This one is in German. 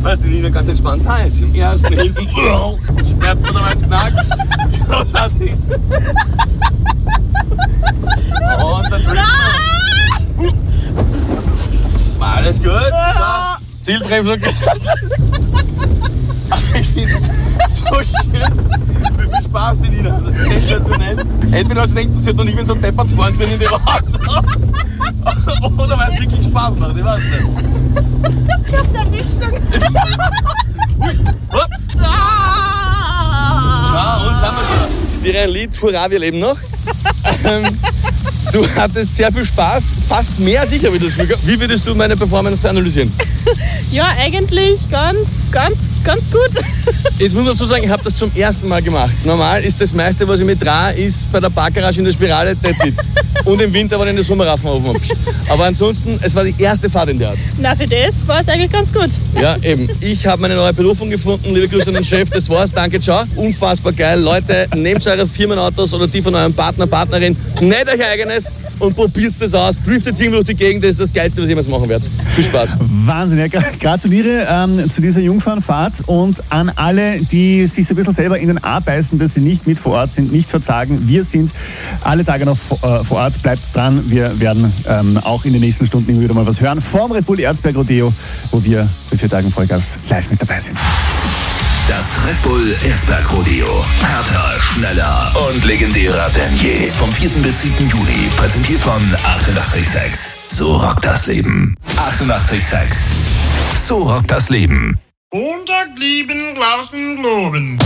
Weißt du, Nina ganz entspannt, jetzt im ersten hinten, sperrt man aber ins Knack. Großartig. Und dann driften wir. Alles gut. So. Zieltreffer. Ich finde es so schön, wie viel Spaß die Nina hat. Das ist sensationell. Entweder als denkt, sie hat noch nie mit so einem Deppert fahren gesehen in dem Auto. Oder weil es wirklich Spaß macht, ich weiß nicht. Das ist eine Mischung. Ui, hopp. Schau, und sind wir schon. Ich zitiere ein Lied, Hurra, wir leben noch. Du hattest sehr viel Spaß, fast mehr sicher wie das Gefühl. Wie würdest du meine Performance analysieren? Ja, eigentlich ganz gut. Jetzt muss man dazu sagen, ich habe das zum ersten Mal gemacht. Normal ist das meiste, was ich mir traue, ist bei der Parkgarage in der Spirale, that's it. Und im Winter, wenn ich in der Sommerraffen oben habe. Aber ansonsten, es war die erste Fahrt in der Art. Na, für das war es eigentlich ganz gut. Ja, eben. Ich habe meine neue Berufung gefunden. Liebe Grüße an den Chef, das war's. Danke, ciao. Unfassbar geil. Leute, nehmt eure Firmenautos oder die von eurem Partner, Partnerin, nicht euch eigenes und probiert das aus. Driftet irgendwo durch die Gegend, das ist das Geilste, was ihr jemals machen werdet. Viel Spaß. Wahnsinn, ja, gratuliere zu dieser Jungfernfahrt und an alle, die sich so ein bisschen selber in den Arm beißen, dass sie nicht mit vor Ort sind, nicht verzagen. Wir sind alle Tage noch vor Ort. Bleibt dran, wir werden auch in den nächsten Stunden immer wieder mal was hören vom Red Bull Erzberg Rodeo, wo wir bei 4 Tagen Vollgas live mit dabei sind. Das Red Bull Erzberg Rodeo. Härter, schneller und legendärer denn je. Vom 4. bis 7. Juni. Präsentiert von 88.6. So rockt das Leben. 88.6. So rockt das Leben. Montag lieben, lassen, loben.